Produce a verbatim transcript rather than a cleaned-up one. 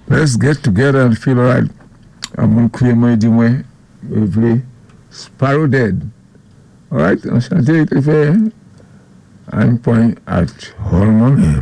Let's get together and feel right. I'm going to create my dimwe. We play Sparrow Dead. All right? On chante, il fait un point at Holman.